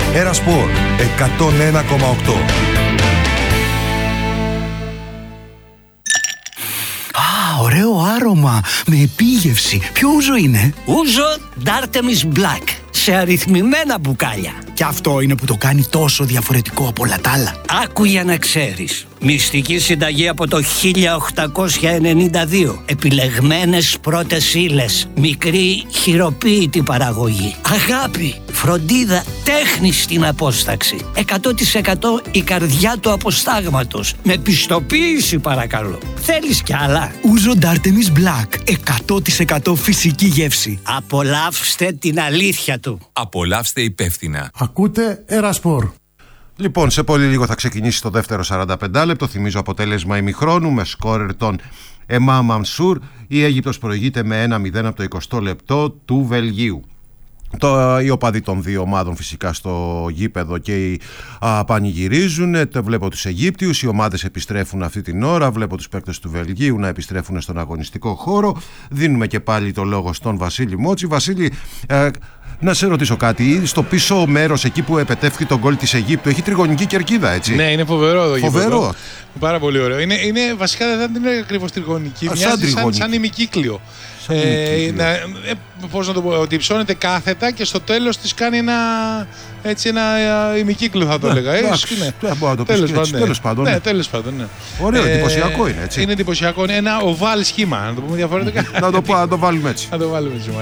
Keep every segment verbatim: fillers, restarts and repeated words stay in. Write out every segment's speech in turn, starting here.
Ερασπορ εκατόν ένα κόμμα οκτώ. Α, ωραίο άρωμα με επίγευση. Ποιο ούζο είναι? Ούζο Artemis Black, σε αριθμημένα μπουκάλια. Και αυτό είναι που το κάνει τόσο διαφορετικό από όλα τα άλλα. Άκου για να ξέρεις. Μυστική συνταγή από το χίλια οκτακόσια ενενήντα δύο. Επιλεγμένες πρώτες ύλες. Μικρή χειροποίητη παραγωγή. Αγάπη, φροντίδα, τέχνη στην απόσταξη. εκατό τοις εκατό η καρδιά του αποστάγματος. Με πιστοποίηση παρακαλώ. Θέλεις κι άλλα? Ούζο Artemis Black. εκατό τοις εκατό φυσική γεύση. Απολαύστε την αλήθεια του. Απολαύστε υπεύθυνα. Ακούτε Ερασπορ. Λοιπόν, σε πολύ λίγο θα ξεκινήσει το δεύτερο σαράντα πέντε λεπτό. Θυμίζω αποτέλεσμα ημιχρόνου με σκόρερ τον Εμά Μανσούρ. Η Αίγυπτος προηγείται με ένα μηδέν από το εικοστό λεπτό του Βελγίου. Το, οι οπαδοί των δύο ομάδων φυσικά στο γήπεδο και οι α, πανηγυρίζουν. Το βλέπω τους Αιγύπτιους, οι ομάδες επιστρέφουν αυτή την ώρα. Βλέπω τους παίκτες του Βελγίου να επιστρέφουν στον αγωνιστικό χώρο. Δίνουμε και πάλι το λόγο στον Βασίλη Μότση. Βασίλη, ε, να σε ρωτήσω κάτι. Στο πίσω μέρος, εκεί που επετεύχθη τον γκολ της Αιγύπτου, έχει τριγωνική κερκίδα, έτσι? Ναι, είναι φοβερό εδώ. Φοβερό. Πάρα πολύ ωραίο. Είναι, είναι, βασικά δεν είναι ακριβώς τριγωνική. Α, μοιάζει σαν, σαν, τριγωνική. σαν ημικύκλιο. Σαν ε, ημικύκλιο. να, ε, πώς να το πω, ότι υψώνεται κάθετα και στο τέλος της κάνει ένα, έτσι, ένα ε, ημικύκλιο, θα το Ναι, έλεγα. εντάξει, Ναι. δεν μπορώ να το πεις Τέλος και έτσι. πάντων, Τέλος πάντων, ναι. ναι. Ναι, τέλος πάντων, ναι. Ωραίο, εντυπωσιακό είναι, έτσι. Είναι εντυπωσιακό. Είναι ένα οβάλ σχήμα, να το πούμε διαφορετικά. να, το, να το βάλουμε έτσι. Να το βάλουμε έτσι.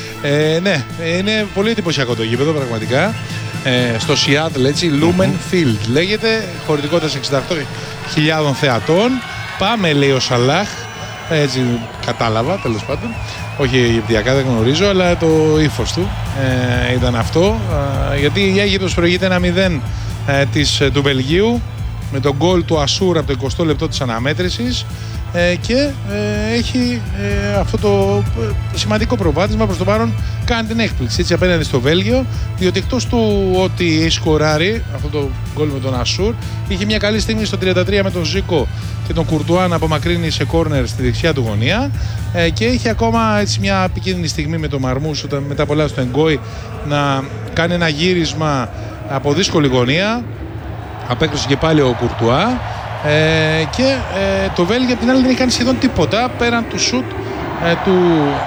Ε, ναι, είναι πολύ εντυπωσιακό το γήπεδο, πραγματικά. Ε, στο Seattle, έτσι, Lumen Field λέγεται, χωρητικότητα εξήντα οκτώ χιλιάδες θεατών. Πάμε, λέει ο Σαλάχ, έτσι κατάλαβα, τέλος πάντων. Όχι αιγυπτιακά, δεν γνωρίζω, αλλά το ύφος του ε, ήταν αυτό. Ε, γιατί η Αίγυπτος προηγείται ένα μηδέν ε, της, του Βελγίου με τον γκολ του Ασούρ από το εικοστό λεπτό της αναμέτρησης. Ε, και ε, έχει ε, αυτό το ε, σημαντικό προβάδισμα προς το παρόν, κάνει την έκπληξη έτσι απέναντι στο Βέλγιο, διότι εκτός του ότι έχει σκοράρει αυτό το γκολ με τον Ασούρ, είχε μια καλή στιγμή στο τριάντα τρία με τον Ζίκο και τον Κουρτουά να απομακρύνει σε κόρνερ στη δεξιά του γωνία, ε, και είχε ακόμα έτσι μια επικίνδυνη στιγμή με τον Μαρμούς όταν μετά πολλά στο Εγκόι να κάνει ένα γύρισμα από δύσκολη γωνία, απέκτησε και πάλι ο Κουρτουά. Ε, και ε, το Βέλγιο απ' την άλλη δεν έχει κάνει σχεδόν τίποτα πέραν του σουτ ε, του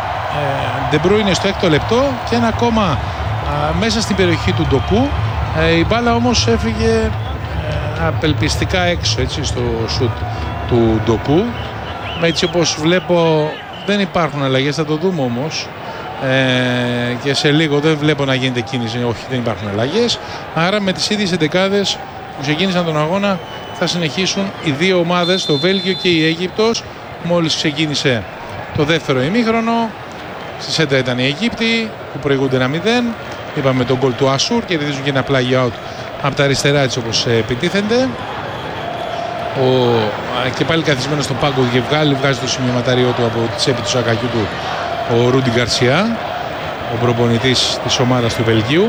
ε, De Bruyne στο έκτο λεπτό και ένα ακόμα ε, μέσα στην περιοχή του Ντοκού. Ε, η μπάλα όμως έφυγε ε, απελπιστικά έξω, έτσι, στο σουτ του Ντοκού. Έτσι όπως βλέπω δεν υπάρχουν αλλαγές, θα το δούμε όμως ε, και σε λίγο δεν βλέπω να γίνεται κίνηση, όχι, δεν υπάρχουν αλλαγές, άρα με τις ίδιες εντεκάδες που ξεκίνησαν τον αγώνα θα συνεχίσουν οι δύο ομάδες, το Βέλγιο και η Αίγυπτος. Μόλις ξεκίνησε το δεύτερο ημίχρονο, στη σέντρα ήταν οι Αιγύπτιοι που προηγούνται ένα μηδέν. Είπαμε τον γκολ του Ασούρ, κερδίζουν και ένα play out από τα αριστερά, έτσι όπως επιτίθενται. Ο, και πάλι καθισμένος στον πάγκο και βγάλει, βγάζει το σημειωματάριό του από τη τσέπη του σακακιού του ο Ρούντι Γκαρσιά, ο προπονητής της ομάδας του Βελγίου.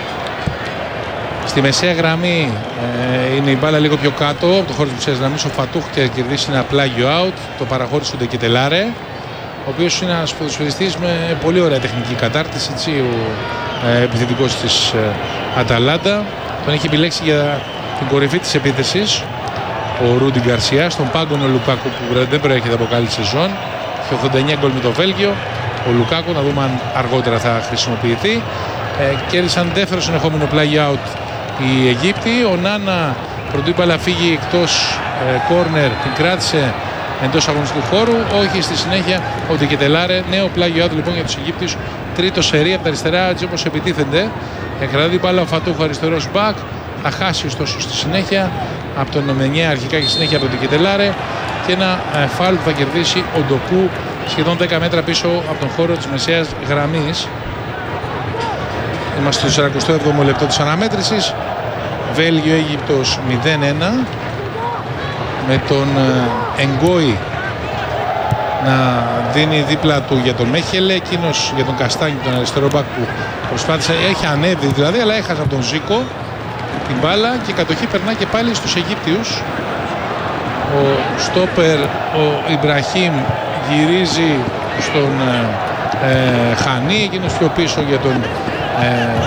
Στη μεσαία γραμμή ε, είναι η μπάλα λίγο πιο κάτω από το χώρο της μεσαίας γραμμής. Ο Φατούχ και κερδίσει ένα πλάγιο out. Το παραχώρησε ο Ντεκετελάρε, ο οποίος είναι ένας ποδοσφαιριστής με πολύ ωραία τεχνική κατάρτιση, έτσι, ο ε, επιθετικός της ε, Αταλάντα. Τον έχει επιλέξει για την κορυφή της επίθεσης ο Ρούντι Γκαρσιά. Στον πάγκο ο Λουκάκου που δεν προέρχεται από καλή σεζόν. Έχει ογδόντα εννέα γκολ με το Βέλγιο. Ο Λουκάκου, να δούμε αν αργότερα θα χρησιμοποιηθεί. Ε, κέρδισαν δεύτερο συνεχόμενο play out οι Αιγύπτιοι. Ο Νάνα πρωτού η μπάλα φύγει εκτός κόρνερ, την κράτησε εντός αγωνιστικού χώρου. Όχι, στη συνέχεια ο Ντεκετελάρε. Νέο play out λοιπόν για τους Αιγύπτιους. Τρίτο σερί από τα αριστερά, έτσι όπως επιτίθενται. Ε, κρατάει την μπάλα ο Φατούχο, αριστερός μπακ. Θα χάσει ωστόσο στη συνέχεια από τον εννιά αρχικά και συνέχεια από τον Ντεκετελάρε. Και ένα ε, φάουλ που θα κερδίσει ο Ντοκού σχεδόν δέκα μέτρα πίσω από τον χώρο της μεσαίας γραμμής. Είμαστε στο σαρανταεπτό έβδομο λεπτό της αναμέτρησης. Βέλγιο-Αίγυπτος μηδέν ένα. Με τον Εγκόι να δίνει δίπλα του για τον Μέχελε, εκείνος για τον Καστάνι, τον αριστερό μπακ που προσπάθησε, έχει ανέβει δηλαδή, αλλά έχασε από τον Ζίκο την μπάλα και η κατοχή περνά και πάλι στους Αιγύπτιους. Ο στόπερ, ο Ιμπραχήμ, γυρίζει στον ε, Χανί, εκείνος πιο πίσω για τον ε,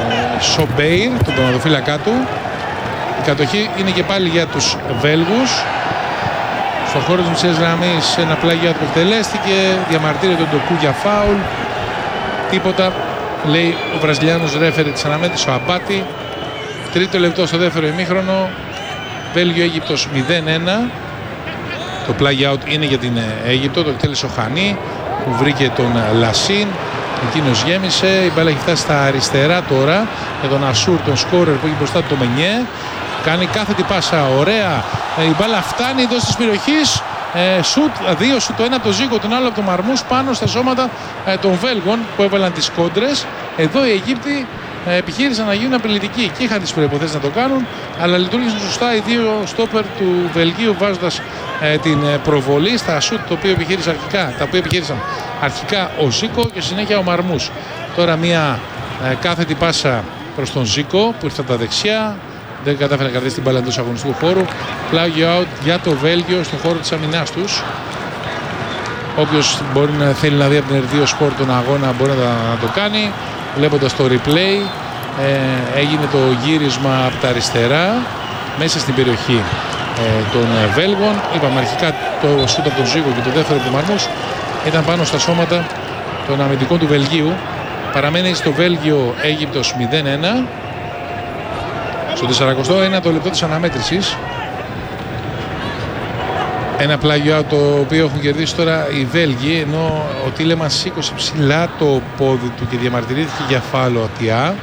Σομπέιρ, τον τερματοφύλακά του. Η κατοχή είναι και πάλι για τους Βέλγους. Στο χώρο της μεσαίας γραμμής ένα πλάγιο που εκτελέστηκε, διαμαρτύρεται τον Ντοκού για φάουλ. Τίποτα, λέει ο Βραζιλιάνος ρέφερη της αναμέτρησης, ο Αμπάτη. Τρίτο λεπτό στο δεύτερο ημίχρονο, Βέλγιο-Αίγυπτος μηδέν ένα. Το play out είναι για την Αίγυπτο, το εκτέλεσε ο Χανί που βρήκε τον Λασίν. Εκείνος γέμισε, η μπάλα έχει φτάσει στα αριστερά τώρα για τον Ασούρ, τον σκόρερ που έχει μπροστά του το Μενιέ. Κάνει κάθετη πάσα, ωραία. Η μπάλα φτάνει εντός της περιοχής. Ε, σουτ, δύο σουτ, το ένα από τον Ζίγκο, τον άλλο από τον Μαρμούς πάνω στα σώματα ε, των Βέλγων που έβαλαν τις κόντρες. Εδώ οι Αιγύπτιοι ε, επιχείρησαν να γίνουν απειλητικοί και είχαν τις προϋποθέσεις να το κάνουν, αλλά λειτουργήσαν σωστά οι δύο στόπερ του Βελγίου βάζοντας ε, την προβολή στα σουτ το οποίο επιχείρησαν αρχικά, τα οποία επιχείρησαν αρχικά ο Ζίκο και συνέχεια ο Μαρμούς. Τώρα μια ε, κάθετη πάσα προς τον Ζίκο που ήρθε από τα δεξιά. Δεν κατάφερε να κρατήσει την μπάλα εντός αγωνιστικού χώρου. Πλάγιο out για το Βέλγιο στον χώρο της αμυνάς τους. Όποιος μπορεί να θέλει να δει από την Ερ δύο Sport τον αγώνα μπορεί να, να το κάνει. Βλέποντας το replay, ε, έγινε το γύρισμα από τα αριστερά μέσα στην περιοχή ε, των Βέλγων. Είπαμε αρχικά το σούτ από τον Ζίγο και το δεύτερο του Μαρμούς ήταν πάνω στα σώματα των αμυντικών του Βελγίου. Παραμένει στο Βέλγιο Αίγυπτος μηδέν ένα. Στο σαράντα ένα το λεπτό της αναμέτρησης. Ένα πλάγιο το οποίο έχουν κερδίσει τώρα οι Βέλγοι, ενώ ο Τίλεμαν σήκωσε ψηλά το πόδι του και διαμαρτυρήθηκε για φάουλο Ατιά.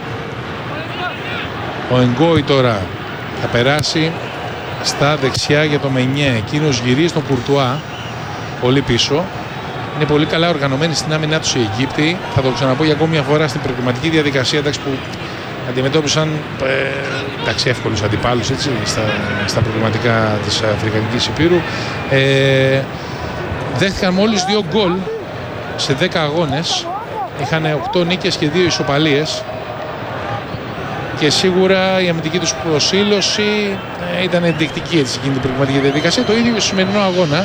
Ο Εγκόι τώρα θα περάσει στα δεξιά για το Μενιέ. Εκείνος γυρίζει τον Κουρτουά πολύ πίσω. Είναι πολύ καλά οργανωμένοι στην άμυνά τους οι Αιγύπτιοι. Θα το ξαναπώ για ακόμη μια φορά στην προκριματική διαδικασία, εντάξει, που αντιμετώπισαν ε, εντάξει, εύκολους αντιπάλους έτσι, στα, στα προβληματικά της Αφρικανικής Υπήρου. Ε, δέχτηκαν μόλις δύο γκολ σε δέκα αγώνες. Είχαν οκτώ νίκες και δύο ισοπαλίες. Και σίγουρα η αμυντική τους προσήλωση ε, ήταν ενδεικτική έτσι, εκείνη την προβληματική διαδικασία. Το ίδιο και στο σημερινό αγώνα.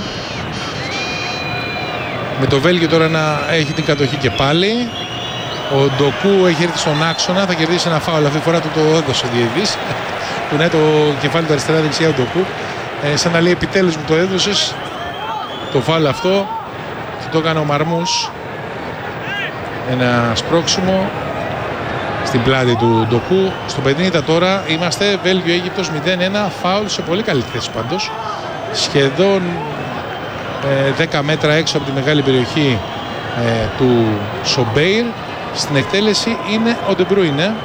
Με το Βέλγιο τώρα να έχει την κατοχή και πάλι. Ο Ντοκού έχει έρθει στον άξονα, θα κερδίσει ένα φάουλ. Αυτή τη φορά του το έδωσε ο διαιτητής. Που είναι το κεφάλι του αριστερά δεξιά ο Ντοκού. Ε, σαν να λέει επιτέλους μου το έδωσες. Το φάουλ αυτό. Και το έκανε ο Μαρμούς. Ένα σπρώξιμο στην πλάτη του Ντοκού. Στο πενήντα τώρα είμαστε Βέλγιο-Αίγυπτος μηδέν ένα. Φάουλ σε πολύ καλή θέση πάντως. Σχεδόν ε, δέκα μέτρα έξω από τη μεγάλη περιοχή ε, του Σομπέιρ. Στην εκτέλεση είναι ο Ντεμπρούινε.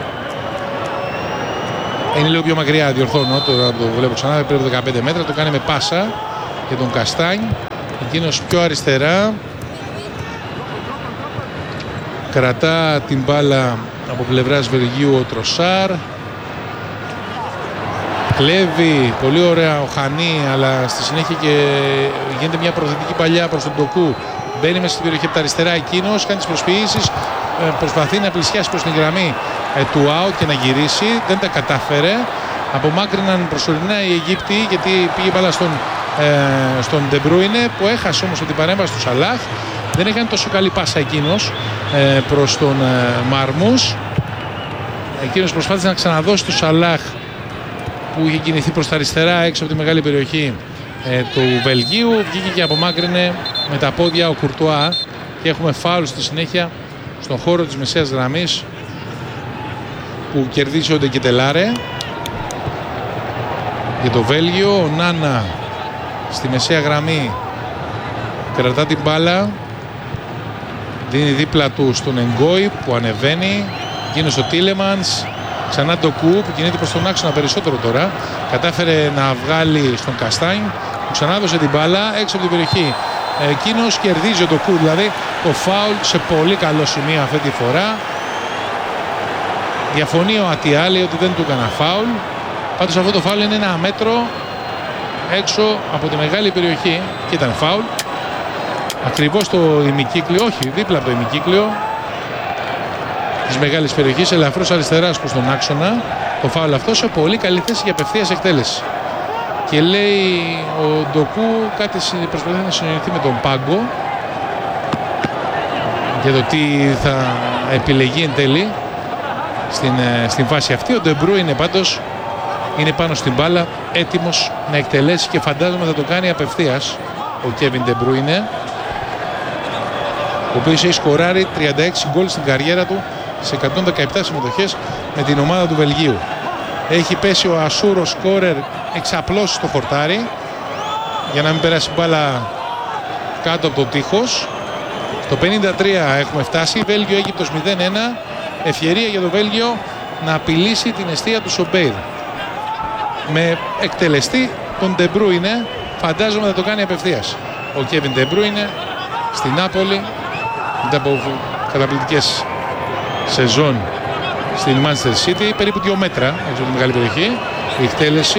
Είναι λίγο πιο μακριά, διορθώνω, τώρα το βλέπω ξανά, πρέπει από δεκαπέντε μέτρα. Το κάνει με πάσα για τον Καστάνι. Εκείνος πιο αριστερά. Κρατά την μπάλα από πλευράς Βελγίου ο Τροσάρ. Κλέβει πολύ ωραία ο Χανί, αλλά στη συνέχεια και γίνεται μια προθετική παλιά προς τον Ντοκού. Μπαίνει μέσα στην περιοχή από τα αριστερά εκείνος, κάνει τις προσποιήσεις, προσπαθεί να πλησιάσει προς την γραμμή ε, του out και να γυρίσει. Δεν τα κατάφερε. Απομάκρυναν προσωρινά οι Αιγύπτιοι γιατί πήγε μπάλα στον, ε, στον Ντεμπρούινε που έχασε όμως από την παρέμβαση του Σαλάχ. Δεν έκανε τόσο καλή πάσα εκείνος ε, προς τον ε, Μαρμούς. Εκείνος προσπάθησε να ξαναδώσει του Σαλάχ που είχε κινηθεί προς τα αριστερά έξω από τη μεγάλη περιοχή ε, του Βελγίου. Βγήκε και απομάκρυνε με τα πόδια ο Κουρτουά και έχουμε φάουλ στη συνέχεια στον χώρο της μεσαίας γραμμής που κερδίζει ο Ντεκετελάρε για το Βέλγιο. Ο Νάνα στη μεσαία γραμμή κρατά την μπάλα, δίνει δίπλα του στον Εγκόι που ανεβαίνει, εκείνος ο Τίλεμανς, ξανά το Κου που κινείται προς τον άξονα περισσότερο τώρα, κατάφερε να βγάλει στον Καστάνι που ξανά δώσε την μπάλα έξω από την περιοχή. Εκείνος κερδίζει το Κου, δηλαδή το φάουλ σε πολύ καλό σημείο αυτή τη φορά. Διαφωνεί ο Ατιά, λέει ότι δεν του έκανα φάουλ. Πάντως αυτό το φάουλ είναι ένα μέτρο έξω από τη μεγάλη περιοχή και ήταν φάουλ. Ακριβώς στο ημικύκλιο, όχι δίπλα από το ημικύκλιο της μεγάλης περιοχής, ελαφρώς αριστεράς προς τον άξονα. Το φάουλ αυτό σε πολύ καλή θέση για απευθείας εκτέλεση. Και λέει ο Ντοκού κάτι προσπαθεί να συνεννοηθεί με τον Πάγκο για το τι θα επιλεγεί εν τέλει. στην, στην φάση αυτή. Ο De Bruyne πάντως είναι πάνω στην μπάλα, έτοιμος να εκτελέσει και φαντάζομαι θα το κάνει απευθείας ο Kevin De Bruyne, ο οποίος έχει σκοράρει τριάντα έξι γκολ στην καριέρα του σε εκατόν δεκαεπτά συμμετοχές με την ομάδα του Βελγίου. Έχει πέσει ο Ασούρ, ο σκόρερ, εξαπλώσει στο χορτάρι για να μην περάσει μπάλα κάτω από το τείχος. Το πενήντα τρία έχουμε φτάσει, Βέλγιο-Αίγυπτος μηδέν ένα, ευκαιρία για το Βέλγιο να απειλήσει την εστία του Σομπέιρ. Με εκτελεστή τον De Bruyne, φαντάζομαι θα το κάνει απευθείας. Ο Kevin De Bruyne στην Νάπολη, μετά από καταπληκτικές σεζόν στην Manchester City, περίπου δύο μέτρα έξω από τη μεγάλη περιοχή. Η εκτέλεση.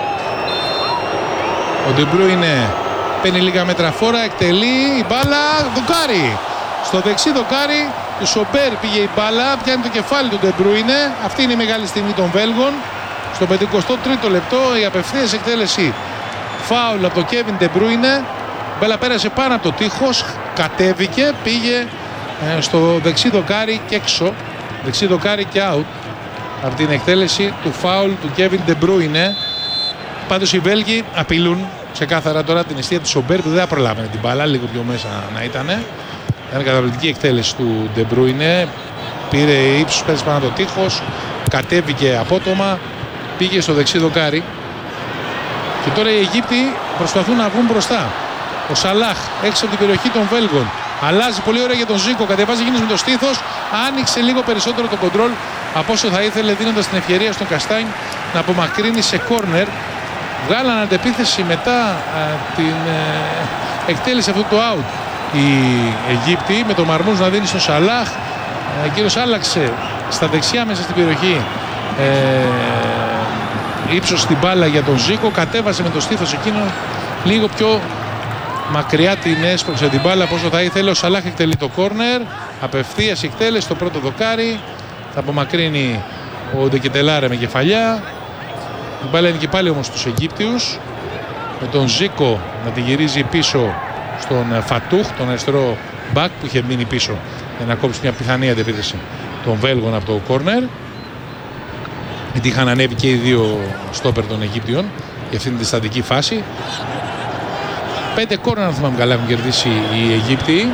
Ο De Bruyne παίρνει λίγα μέτρα φόρα, εκτελεί, η μπάλα, δοκάρι. Στο δεξί δοκάρι του Σομπέρ πήγε η μπάλα, πιάνει το κεφάλι του De Bruyne. Αυτή είναι η μεγάλη στιγμή των Βέλγων. Στο πενηκοστό τρίτο λεπτό η απευθείας εκτέλεση φάουλ από το Kevin De Bruyne. Η μπάλα πέρασε πάνω από το τείχος, κατέβηκε, πήγε ε, στο δεξί δοκάρι και έξω. Δεξί δοκάρι και out από την εκτέλεση του φάουλ του Kevin De Bruyne. Πάντως οι Βέλγοι απειλούν ξεκάθαρα τώρα την αιστεία του Σομπέρ που δεν θα προλάβαινε την μπάλα, λίγο πιο μέσα να ήταν. Ήταν καταπληκτική εκτέλεση του De Bruyne. Πήρε ύψος, πέρασε πάνω το τείχος, κατέβηκε απότομα, πήγε στο δεξί δοκάρι. Και τώρα οι Αιγύπτιοι προσπαθούν να βγουν μπροστά. Ο Σαλάχ έξω από την περιοχή των Βέλγων. Αλλάζει πολύ ωραία για τον Ζίκο. Κατεβάζει εκείνος με το στήθος. Άνοιξε λίγο περισσότερο το κοντρόλ από όσο θα ήθελε, δίνοντας την ευκαιρία στον Καστάνι να απομακρύνει σε κόρνερ. Βγάλαν αντεπίθεση μετά α, την ε, εκτέλεση αυτού του out οι Αιγύπτιοι, με τον Μαρμούς να δίνει στον Σαλάχ. Ο κύριος άλλαξε στα δεξιά μέσα στην περιοχή. Ε, ύψος στην μπάλα για τον Ζίκο. Κατέβασε με το στήθος εκείνο λίγο πιο μακριά, την έσπρωξε την μπάλα από όσο θα ήθελε. Ο Σαλάχ εκτελεί το κόρνερ. Απευθείας εκτέλεση στο πρώτο δοκάρι. Θα απομακρύνει ο Ντεκετελάρε με κεφαλιά. Η μπάλα είναι και πάλι όμως στους Αιγύπτιους, με τον Ζίκο να τη γυρίζει πίσω στον Φατούχ, τον αριστερό μπακ που είχε μείνει πίσω για να κόψει μια πιθανή αντεπίθεση των Βέλγων από το κόρνερ. Γιατί είχαν ανέβει και οι δύο στόπερ των Αιγύπτιων για αυτήν τη στατική φάση. Πέντε κόρνερ, αν θυμάμαι καλά, έχουν κερδίσει οι Αιγύπτιοι,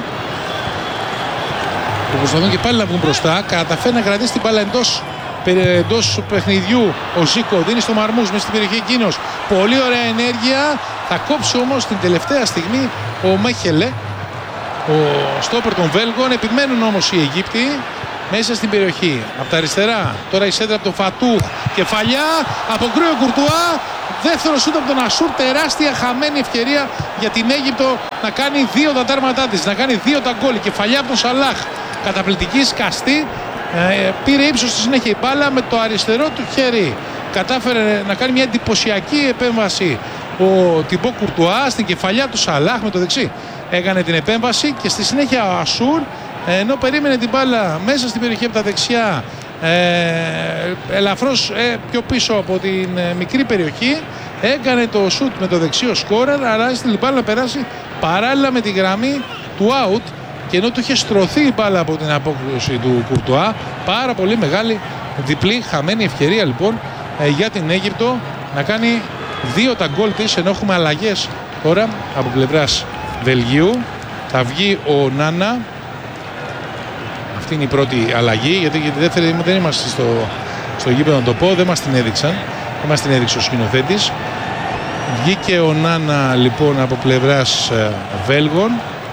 που προσπαθούν και πάλι να βγουν μπροστά. Καταφέρει να κρατήσει την μπάλα εντός εντός παιχνιδιού. Ο Ζίκο δίνει στο Μαρμούς μέσα στην περιοχή εκείνος. Πολύ ωραία ενέργεια. Θα κόψει όμως την τελευταία στιγμή ο Μέχελε, ο στόπερ των Βέλγων. Επιμένουν όμως οι Αιγύπτιοι μέσα στην περιοχή. Από τα αριστερά τώρα η σέντρα από τον Φατούχ. Κεφαλιά από Γκρούιο Κουρτουά. Δεύτερο σούτ από τον Ασούρ. Τεράστια χαμένη ευκαιρία για την Αίγυπτο να κάνει δύο τα τέρματά της, να κάνει δύο τα γκόλ. Κεφαλιά από τον Σαλάχ. Καταπληκτική, σκαστή. Ε, πήρε ύψος στη συνέχεια η μπάλα με το αριστερό του χέρι. Κατάφερε να κάνει μια εντυπωσιακή επέμβαση ο Τιμπό Κουρτουά στην κεφαλιά του Σαλάχ με το δεξί. Έκανε την επέμβαση και στη συνέχεια ο Ασούρ, ενώ περίμενε την μπάλα μέσα στην περιοχή από τα δεξιά, ε, ελαφρώς ε, πιο πίσω από την ε, μικρή περιοχή, έκανε το σουτ με το δεξί ο σκόρερ, αλλά στην μπάλα να περάσει παράλληλα με τη γραμμή του out. Και ενώ του είχε στρωθεί η μπάλα από την απόκριση του Κουρτουά, πάρα πολύ μεγάλη διπλή χαμένη ευκαιρία λοιπόν για την Αίγυπτο να κάνει δύο τα γκολ της, ενώ έχουμε αλλαγές τώρα από πλευράς Βελγίου. Θα βγει ο Νάνα, αυτή είναι η πρώτη αλλαγή, γιατί για τη δεύτερη δεν είμαστε στο, στο γήπεδο να το πω, δεν μας την έδειξαν, δεν μας την έδειξε ο σκηνοθέτης. Βγήκε ο Νάνα λοιπόν από πλευράς Βέλγων.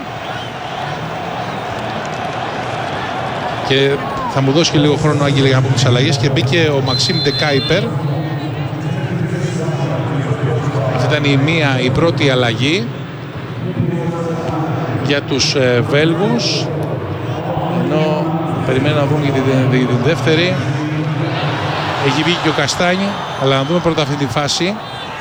Και θα μου δώσει και λίγο χρόνο, Άγγελε, για να πούμε τις αλλαγές. Και μπήκε ο Μαξίμ Ντεκάιπερ. Αυτή ήταν η μία, η πρώτη αλλαγή για τους ε, Βέλγους. Ενώ περιμένω να δούμε για την, την, την δεύτερη. Έχει βγει και ο Καστάνι, αλλά να δούμε πρώτα αυτή τη φάση.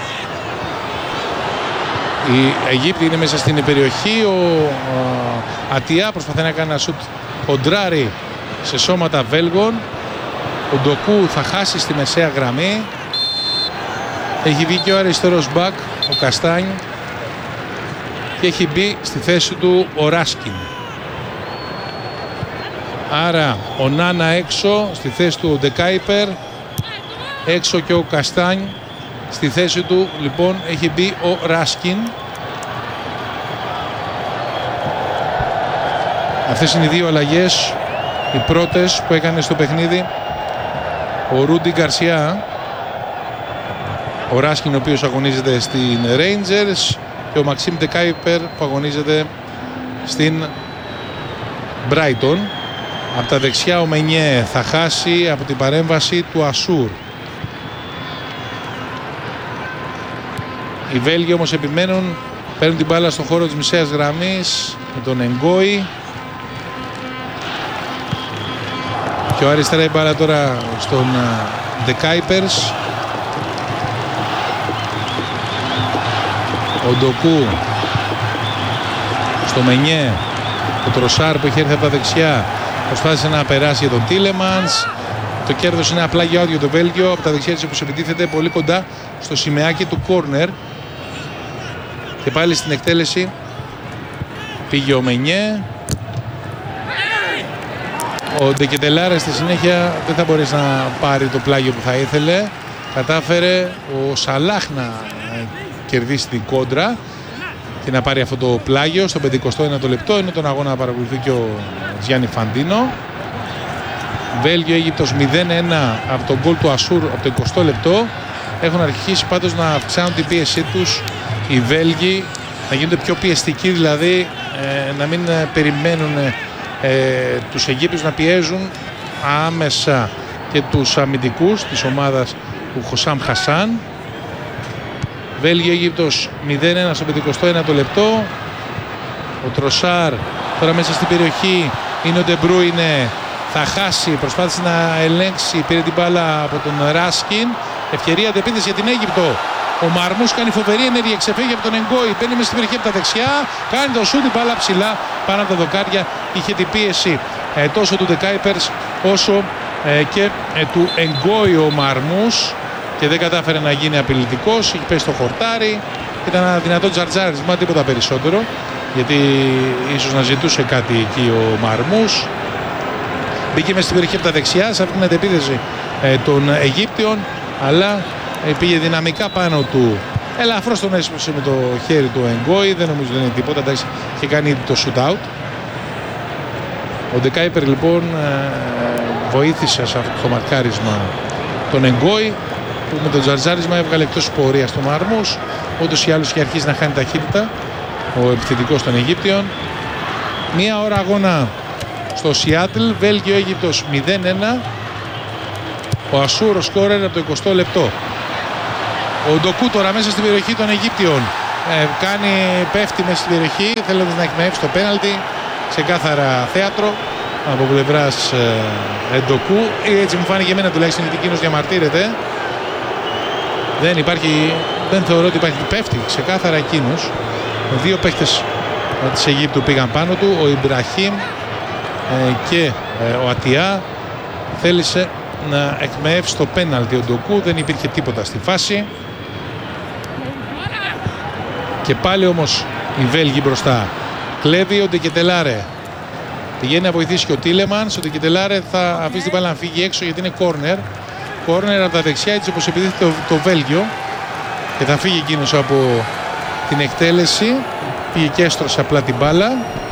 Η Αιγύπτη είναι μέσα στην περιοχή. Ο, ο Ατιά προσπαθεί να κάνει ένα σουτ κοντράρι σε σώματα Βέλγων. Ο Ντοκού θα χάσει στη μεσαία γραμμή. Έχει βγει και ο αριστερός μπακ, ο Καστάνι, και έχει μπει στη θέση του ο Ράσκιν. Άρα ο Νάνα έξω, στη θέση του ο Ντεκάιπερ, έξω και ο Καστάνι, στη θέση του λοιπόν έχει μπει ο Ράσκιν. Αυτές είναι οι δύο αλλαγές, οι πρώτες που έκανε στο παιχνίδι ο Ρούντι Γκαρσιά. Ο Ράσκιν ο οποίος αγωνίζεται στην Rangers και ο Μαξίμ Ντεκάιπερ που αγωνίζεται στην Brighton. Από τα δεξιά ο Μενιέ θα χάσει από την παρέμβαση του Ασούρ. Οι Βέλγοι όμως επιμένουν, παίρνουν την μπάλα στον χώρο της μισέας γραμμής με τον Εγκόι. Πιο αριστερά η μπάλα τώρα στον Ντεκάιπερς. Ο Ντοκού στο Μενιέ. Ο Τροσάρ που έχει έρθει από τα δεξιά προσπάθησε να περάσει για τον Τίλεμανς. Το κέρδος είναι απλά για το Βέλγιο. Από τα δεξιά της όπως επιτίθεται πολύ κοντά στο σημαίακι του κόρνερ. Και πάλι στην εκτέλεση πήγε ο Μενιέ. Ο Ντεκετελάρα στη συνέχεια δεν θα μπορέσει να πάρει το πλάγιο που θα ήθελε. Κατάφερε ο Σαλάχ να κερδίσει την κόντρα και να πάρει αυτό το πλάγιο στο πενηκοστό ένατο λεπτό, ενώ τον αγώνα παρακολουθεί και ο Γιάννη Φαντίνο. Βέλγιο-Αίγυπτος μηδέν ένα από τον γκολ του Ασούρ από το εικοστό λεπτό. Έχουν αρχίσει πάντως να αυξάνουν την πίεσή τους οι Βέλγοι, να γίνονται πιο πιεστικοί, δηλαδή ε, να μην ε, περιμένουν ε, τους Αιγύπτιους να πιέζουν άμεσα και τους αμυντικούς της ομάδας του Χωσάμ Χασάν. Βέλγιο-Αίγυπτος μηδέν ένα στο πενηκοστό ένατο λεπτό. Ο Τροσάρ τώρα μέσα στην περιοχή είναι ο Ντεμπρούινε, θα χάσει, προσπάθησε να ελέγξει, πήρε την μπάλα από τον Ράσκιν, ευκαιρία αντεπίθεση για την Αίγυπτο. Ο Μαρμούς κάνει φοβερή ενέργεια, ξεφεύγει από τον Εγκόι, μπαίνει μέσα στην περιοχή από τα δεξιά, κάνει το σούτ, την μπάλα ψηλά πάνω από τα δοκάρια. Είχε την πίεση ε, τόσο του Ντεκάιπερς όσο ε, και ε, του Εγκόι ο Μαρμούς και δεν κατάφερε να γίνει απειλητικός, είχε πέσει στο χορτάρι. Ήταν ένα δυνατό τζαρτζάρισμα, τίποτα περισσότερο, γιατί ίσως να ζητούσε κάτι εκεί ο Μαρμούς. Μπήκε μέσα στην περιοχή από τα δεξιά σε αυτήν την αντεπίθεση ε, των Αιγύπτιων, αλλά ε, πήγε δυναμικά πάνω του. Ελαφρώς τον έσπασε με το χέρι του Εγκόι, δεν νομίζω δεν είναι τίποτα, εντάξει, είχε κάνει ήδη το shoot out. Ο Ντεκάιπερ λοιπόν ε, βοήθησε σε αυτό το μαρκάρισμα τον Εγκόι, που με το τζαρτζάρισμα έβγαλε εκτός πορείας του Μαρμούς. Όντως ή άλλως είχε αρχίσει να χάνει ταχύτητα ο επιθετικός των Αιγύπτιων. Μία ώρα αγώνα στο Σιάτλ, Βέλγιο-Αίγυπτος μηδέν ένα. Ο Ασούρ ο σκόρερ από το εικοστό λεπτό. Ο Ντοκού τώρα μέσα στην περιοχή των Αιγύπτιων ε, κάνει, πέφτει μέσα στην περιοχή θέλοντας να εκμεύσει το πέναλτι. Ξεκάθαρα θέατρο από πλευράς ε, Ντοκού, έτσι μου φάνηκε εμένα τουλάχιστον, γιατί εκείνος διαμαρτύρεται. Δεν υπάρχει, δεν θεωρώ ότι υπάρχει, πέφτει ξεκάθαρα εκείνος. Δύο παίχτες της Αιγύπτου πήγαν πάνω του, ο Ιμπραχήμ ε, και ε, ο Ατιά. Θέλησε να εκμεύσει το πέναλτι ο Ντοκού, δεν υπήρχε τίποτα στη φάση. Και πάλι όμως οι Βέλγοι μπροστά. Κλέβει ο Ντεκετελάρε, πηγαίνει να βοηθήσει και ο Τίλεμανς. Ο Ντεκετελάρε θα αφήσει την μπάλα να φύγει έξω γιατί είναι κόρνερ. Κόρνερ από τα δεξιά, έτσι όπως επιδείχθηκε το, το Βέλγιο, και θα φύγει εκείνος από την εκτέλεση. Πήγε και έστρωσε απλά την μπάλα.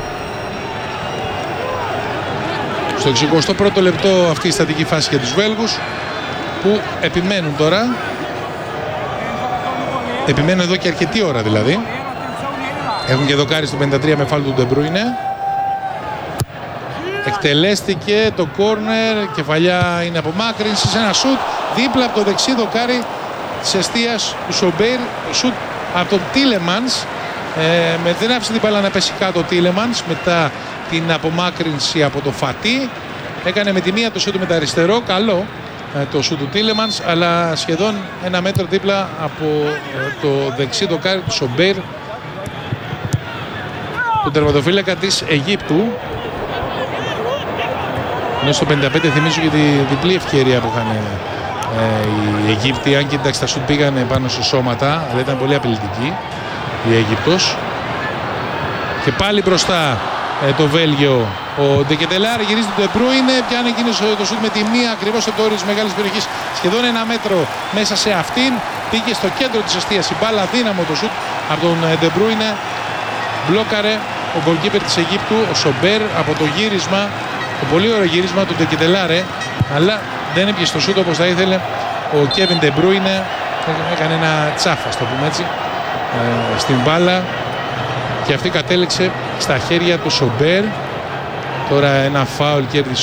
Στο εξηκοστό πρώτο λεπτό αυτή η στατική φάση για τους Βέλγους, που επιμένουν τώρα. Επιμένουν εδώ και αρκετή ώρα δηλαδή. Έχουν και δοκάρι στο πενήντα τρία με φάουλ του Ντεμπρούινε. Εκτελέστηκε το κόρνερ, κεφαλιά είναι απομάκρυνση σε ένα σουτ δίπλα από το δεξί δοκάρι της εστίας του Σομπέρ. Σουτ από τον Τίλεμανς, ε, με, δεν άφησε την μπάλα να πέσει κάτω ο Τίλεμανς μετά την απομάκρυνση από το Φατί. Έκανε με τη μία το σουτ με τα αριστερό, καλό ε, το σουτ του Τίλεμανς, αλλά σχεδόν ένα μέτρο δίπλα από ε, το δεξί δοκάρι του Σομπέρ, του τερματοφύλακα της Αιγύπτου. Ενώ στο πενήντα πέντε θυμίζω για τη διπλή ευκαιρία που είχαν ε, οι Αιγύπτιοι, αν και εντάξει τα σουτ πήγανε πάνω σε σώματα, αλλά ήταν πολύ απειλητική η Αίγυπτος. Και πάλι μπροστά ε, το Βέλγιο. Ο Ντεκετελάρ γυρίζει τον Ντεμπρούινε, πιάνει εκείνος το σούτ με τη μία ακριβώς στο όριο της μεγάλης περιοχής, σχεδόν ένα μέτρο μέσα σε αυτήν. Πήγε στο κέντρο της εστίας η μπάλα, δύναμο το σούτ από τον Ντεμπρούινε. Μπλόκαρε ο γκολκίπερ της Αιγύπτου, ο Σομπέρ, από το γύρισμα, το πολύ ωραίο γύρισμα του Ντεκετελάρε, αλλά δεν έπιασε το σούτ όπως θα ήθελε ο Κέβιν Ντεμπρούινε. Έκανε ένα τσάφα, το πούμε έτσι, ε, στην μπάλα, και αυτή κατέληξε στα χέρια του Σομπέρ. Τώρα ένα φάουλ κέρδισε